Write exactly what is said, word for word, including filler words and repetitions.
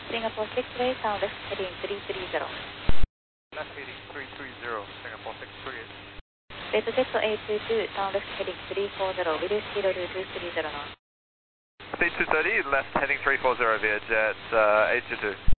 Singapore six way, sound left heading three three zero. Left heading three three zero, Singapore six three eight. Red Jet A two two, sound left heading three four zero, reduce speed to two three zero now. Speed two thirty, left heading three four zero via jet uh, eight two two.